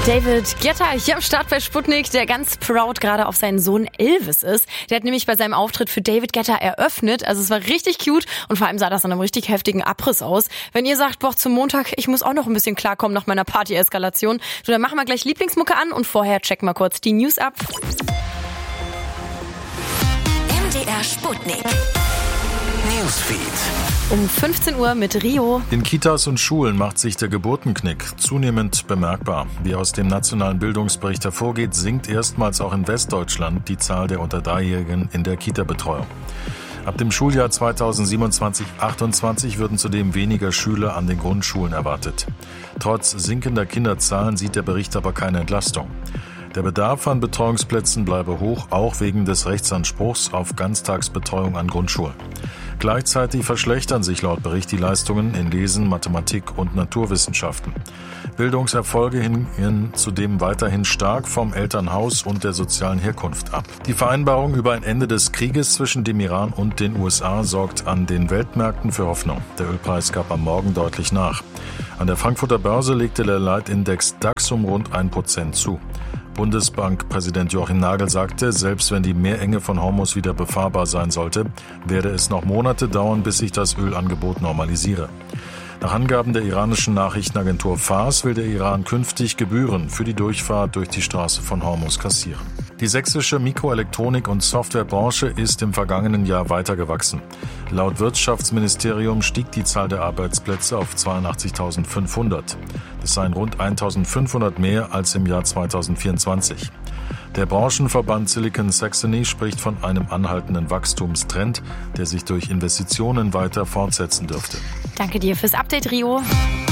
David Guetta hier am Start bei Sputnik, der ganz proud gerade auf seinen Sohn Elvis ist. Der hat nämlich bei seinem Auftritt für David Guetta eröffnet. Also es war richtig cute und vor allem sah das an einem richtig heftigen Abriss aus. Wenn ihr sagt, boah, zum Montag, ich muss auch noch ein bisschen klarkommen nach meiner Party-Eskalation, so dann machen wir gleich Lieblingsmucke an und vorher checken wir kurz die News ab. MDR Sputnik. Newsfeed. Um 15 Uhr mit Rio. In Kitas und Schulen macht sich der Geburtenknick zunehmend bemerkbar. Wie aus dem nationalen Bildungsbericht hervorgeht, sinkt erstmals auch in Westdeutschland die Zahl der unter 3-Jährigen in der Kita-Betreuung. Ab dem Schuljahr 2027/28 würden zudem weniger Schüler an den Grundschulen erwartet. Trotz sinkender Kinderzahlen sieht der Bericht aber keine Entlastung. Der Bedarf an Betreuungsplätzen bleibe hoch, auch wegen des Rechtsanspruchs auf Ganztagsbetreuung an Grundschulen. Gleichzeitig verschlechtern sich laut Bericht die Leistungen in Lesen, Mathematik und Naturwissenschaften. Bildungserfolge hängen zudem weiterhin stark vom Elternhaus und der sozialen Herkunft ab. Die Vereinbarung über ein Ende des Krieges zwischen dem Iran und den USA sorgt an den Weltmärkten für Hoffnung. Der Ölpreis gab am Morgen deutlich nach. An der Frankfurter Börse legte der Leitindex DAX um rund 1% zu. Bundesbankpräsident Joachim Nagel sagte, selbst wenn die Meerenge von Hormuz wieder befahrbar sein sollte, werde es noch Monate dauern, bis sich das Ölangebot normalisiere. Nach Angaben der iranischen Nachrichtenagentur Fars will der Iran künftig Gebühren für die Durchfahrt durch die Straße von Hormuz kassieren. Die sächsische Mikroelektronik- und Softwarebranche ist im vergangenen Jahr weiter gewachsen. Laut Wirtschaftsministerium stieg die Zahl der Arbeitsplätze auf 82.500. Das seien rund 1.500 mehr als im Jahr 2024. Der Branchenverband Silicon Saxony spricht von einem anhaltenden Wachstumstrend, der sich durch Investitionen weiter fortsetzen dürfte. Danke dir fürs Update, Rio.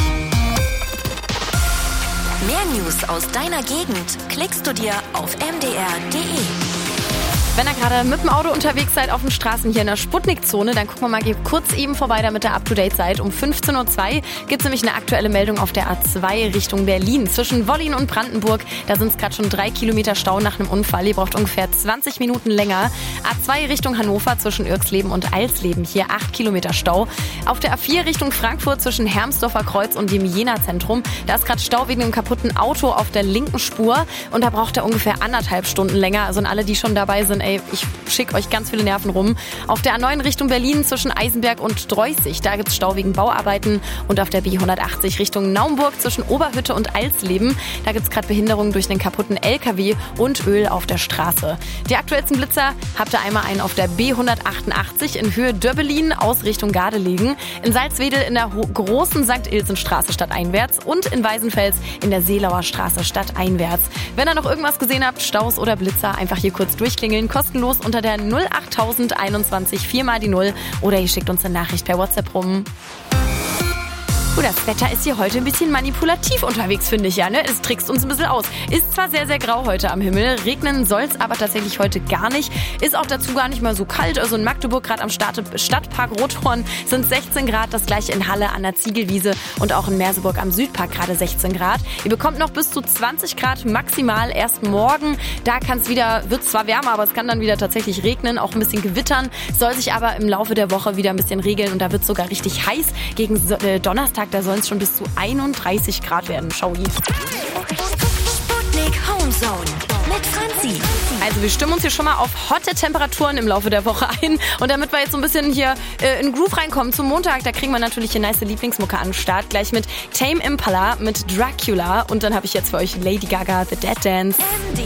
Mehr News aus deiner Gegend klickst du dir auf mdr.de. Wenn ihr gerade mit dem Auto unterwegs seid auf den Straßen hier in der Sputnik-Zone, dann gucken wir mal kurz eben vorbei, damit ihr up-to-date seid. Um 15.02 Uhr gibt es nämlich eine aktuelle Meldung auf der A2 Richtung Berlin. Zwischen Wollin und Brandenburg, da sind es gerade schon 3 Kilometer Stau nach einem Unfall. Ihr braucht ungefähr 20 Minuten länger. A2 Richtung Hannover zwischen Irxleben und Alsleben, hier 8 Kilometer Stau. Auf der A4 Richtung Frankfurt zwischen Hermsdorfer Kreuz und dem Jena-Zentrum, da ist gerade Stau wegen einem kaputten Auto auf der linken Spur und da braucht er ungefähr 1,5 Stunden länger. Also an alle, die schon dabei sind, ich schicke euch ganz viele Nerven rum. Auf der A9 Richtung Berlin zwischen Eisenberg und Dreußig, da gibt es Stau wegen Bauarbeiten. Und auf der B180 Richtung Naumburg zwischen Oberhütte und Alsleben, da gibt es gerade Behinderungen durch einen kaputten LKW und Öl auf der Straße. Die aktuellsten Blitzer habt ihr einmal einen auf der B188 in Höhe Döbbelin aus Richtung Gardelegen, in Salzwedel in der großen St. Ilsen-Straße stadteinwärts und in Weißenfels in der Seelauer Straße stadteinwärts. Wenn ihr noch irgendwas gesehen habt, Staus oder Blitzer, einfach hier kurz durchklingeln, kostenlos unter der 08021 4 mal die 0 oder ihr schickt uns eine Nachricht per WhatsApp rum. Das Wetter ist hier heute ein bisschen manipulativ unterwegs, finde ich ja, ne? Es trickst uns ein bisschen aus. Ist zwar sehr, sehr grau heute am Himmel, regnen soll es aber tatsächlich heute gar nicht. Ist auch dazu gar nicht mal so kalt. Also in Magdeburg, gerade am Stadtpark Rothorn, sind 16 Grad. Das gleiche in Halle an der Ziegelwiese und auch in Merseburg am Südpark gerade 16 Grad. Ihr bekommt noch bis zu 20 Grad maximal erst morgen. Da wird es zwar wärmer, aber es kann dann wieder tatsächlich regnen, auch ein bisschen gewittern. Soll sich aber im Laufe der Woche wieder ein bisschen regeln und da wird es sogar richtig heiß. Gegen Donnerstag, da sollen es schon bis zu 31 Grad werden. Schau hier. Sputnik Homezone mit Franzi. Also wir stimmen uns hier schon mal auf hotte Temperaturen im Laufe der Woche ein. Und damit wir jetzt so ein bisschen hier in Groove reinkommen zum Montag, da kriegen wir natürlich eine nice Lieblingsmucke an den Start. Gleich mit Tame Impala, mit Dracula. Und dann habe ich jetzt für euch Lady Gaga, The Dead Dance. MDR